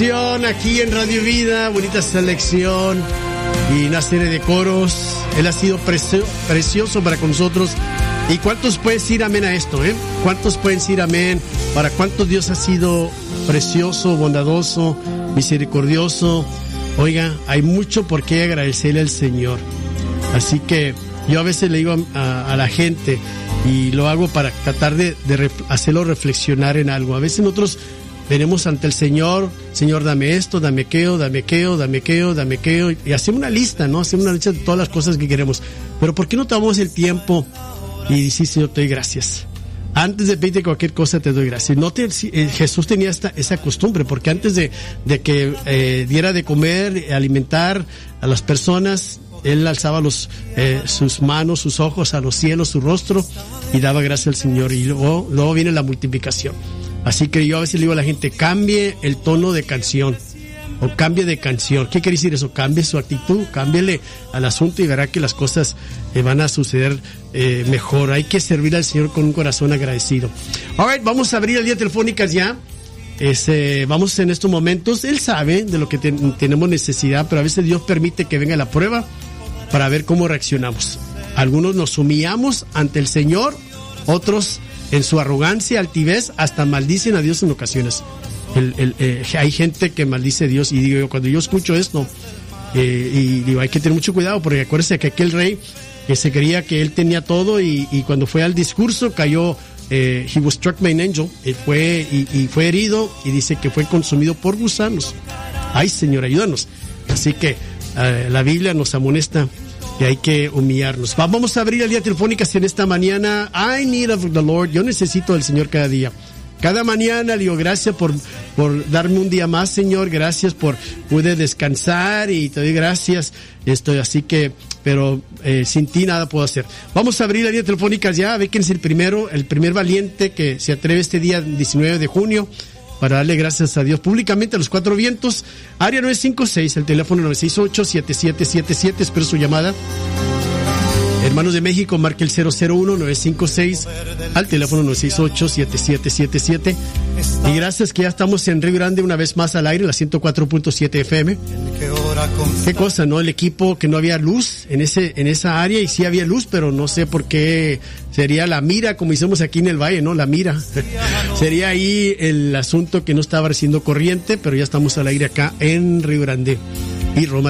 Aquí en Radio Vida, bonita selección y una serie de coros. Él ha sido precioso para con nosotros. ¿Y cuántos pueden decir amén a esto? ¿Cuántos pueden decir amén? Para cuántos Dios ha sido precioso, bondadoso, misericordioso. Oiga, hay mucho por qué agradecerle al Señor. Así que yo a veces le digo a la gente, y lo hago para tratar de hacerlo reflexionar en algo. A veces nosotros venimos ante el Señor, Señor, dame esto, dame aquello, dame aquello, dame aquello, dame aquello, y hacemos una lista, ¿no? Hacemos una lista de todas las cosas que queremos. Pero ¿por qué no tomamos el tiempo y decir, Señor, te doy gracias? Antes de pedirte cualquier cosa, te doy gracias. Jesús tenía esa costumbre, porque antes de que diera de comer, alimentar a las personas, Él alzaba sus manos, sus ojos a los cielos, su rostro, y daba gracias al Señor. Y luego viene la multiplicación. Así que yo a veces le digo a la gente, cambie el tono de canción, o cambie de canción. ¿Qué quiere decir eso? Cambie su actitud, cámbiele al asunto y verá que las cosas van a suceder mejor. Hay que servir al Señor con un corazón agradecido. Alright, vamos a abrir el día telefónicas ya. Vamos en estos momentos. Él sabe de lo que tenemos necesidad, pero a veces Dios permite que venga la prueba para ver cómo reaccionamos. Algunos nos humillamos ante el Señor, otros en su arrogancia, altivez, hasta maldicen a Dios en ocasiones. Hay gente que maldice a Dios, y digo, cuando yo escucho esto, y digo, hay que tener mucho cuidado, porque acuérdense que aquel rey que se creía que él tenía todo, y cuando fue al discurso cayó, he was struck by an angel, fue herido, y dice que fue consumido por gusanos. Ay, Señor, ayúdanos. Así que la Biblia nos amonesta que hay que humillarnos. Vamos a abrir el día telefónicas en esta mañana. I need of the Lord. Yo necesito del Señor cada día. Cada mañana le digo, gracias por darme un día más, Señor. Gracias pude descansar, y te doy gracias. Así que, pero sin ti nada puedo hacer. Vamos a abrir la línea telefónicas ya. A ver quién es el primer valiente que se atreve este día 19 de junio para darle gracias a Dios públicamente a los cuatro vientos. Área 956, el teléfono 968-7777. Espero su llamada. Hermanos de México, marque el 001-956 al teléfono 968-7777. Y gracias que ya estamos en Río Grande una vez más al aire, la 104.7 FM. Qué cosa, ¿no? El equipo, que no había luz en esa área, y sí había luz, pero no sé por qué. Sería la mira, como hicimos aquí en el Valle, ¿no? La mira. Sería ahí el asunto, que no estaba recibiendo corriente, pero ya estamos al aire acá en Río Grande y Roma.